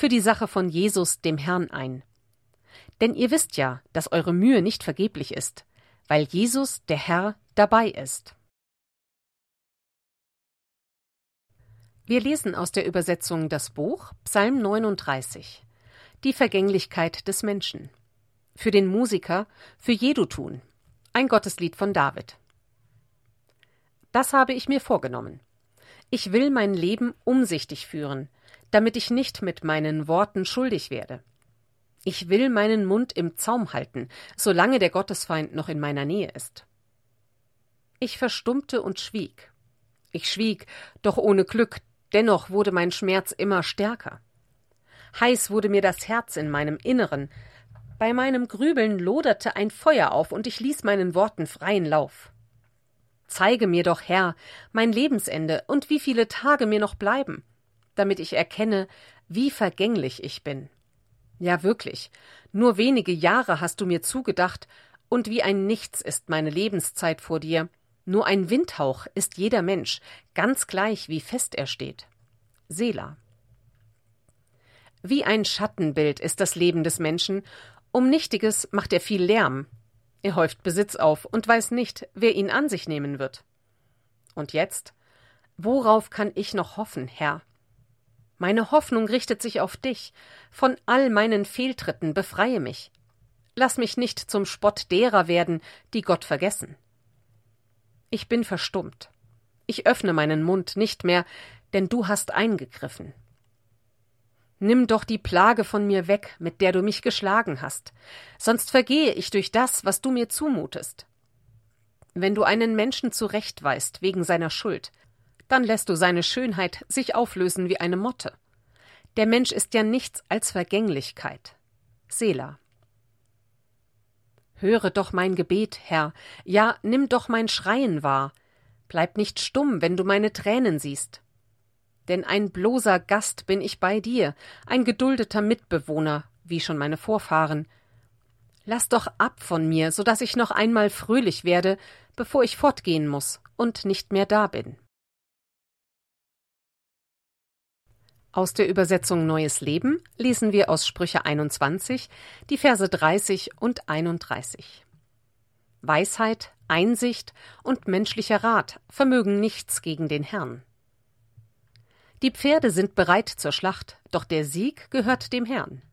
für die Sache von Jesus, dem Herrn, ein. Denn ihr wisst ja, dass eure Mühe nicht vergeblich ist, weil Jesus, der Herr, dabei ist. Wir lesen aus der Übersetzung das Buch Psalm 39, die Vergänglichkeit des Menschen. Für den Musiker, für Jedutun, ein Gotteslied von David. Das habe ich mir vorgenommen. Ich will mein Leben umsichtig führen, damit ich nicht mit meinen Worten schuldig werde. Ich will meinen Mund im Zaum halten, solange der Gottesfeind noch in meiner Nähe ist. Ich verstummte und schwieg. Ich schwieg, doch ohne Glück, dennoch wurde mein Schmerz immer stärker. Heiß wurde mir das Herz in meinem Inneren. Bei meinem Grübeln loderte ein Feuer auf, und ich ließ meinen Worten freien Lauf. Zeige mir doch, Herr, mein Lebensende und wie viele Tage mir noch bleiben, damit ich erkenne, wie vergänglich ich bin. Ja, wirklich, nur wenige Jahre hast du mir zugedacht, und wie ein Nichts ist meine Lebenszeit vor dir. Nur ein Windhauch ist jeder Mensch, ganz gleich, wie fest er steht. Selah. Wie ein Schattenbild ist das Leben des Menschen, um Nichtiges macht er viel Lärm. Er häuft Besitz auf und weiß nicht, wer ihn an sich nehmen wird. Und jetzt? Worauf kann ich noch hoffen, Herr? Meine Hoffnung richtet sich auf dich. Von all meinen Fehltritten befreie mich. Lass mich nicht zum Spott derer werden, die Gott vergessen. Ich bin verstummt. Ich öffne meinen Mund nicht mehr, denn du hast eingegriffen. Nimm doch die Plage von mir weg, mit der du mich geschlagen hast, sonst vergehe ich durch das, was du mir zumutest. Wenn du einen Menschen zurechtweist wegen seiner Schuld, dann lässt du seine Schönheit sich auflösen wie eine Motte. Der Mensch ist ja nichts als Vergänglichkeit. Selah. Höre doch mein Gebet, Herr, ja, nimm doch mein Schreien wahr. Bleib nicht stumm, wenn du meine Tränen siehst. Denn ein bloßer Gast bin ich bei dir, ein geduldeter Mitbewohner, wie schon meine Vorfahren. Lass doch ab von mir, so dass ich noch einmal fröhlich werde, bevor ich fortgehen muss und nicht mehr da bin. Aus der Übersetzung Neues Leben lesen wir aus Sprüche 21, die Verse 30 und 31. Weisheit, Einsicht und menschlicher Rat vermögen nichts gegen den Herrn. Die Pferde sind bereit zur Schlacht, doch der Sieg gehört dem Herrn.